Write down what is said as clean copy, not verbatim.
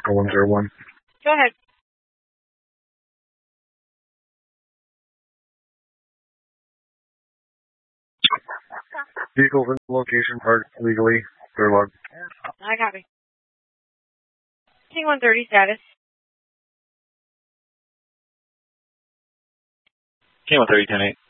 for 101. Go ahead. Vehicles in location parked legally. They're logged. I copy. T-130 status. T-130, 10-8.